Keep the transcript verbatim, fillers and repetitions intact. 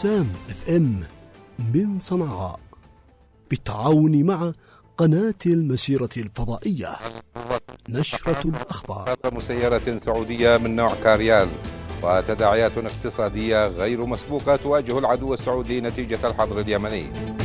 وسام اف ام من صنعاء بالتعاون مع قناة المسيرة الفضائية نشرة الأخبار. مسيرة سعودية من نوع كاريال وتداعيات اقتصادية غير مسبوقة تواجه العدو السعودي نتيجة الحظر اليمني.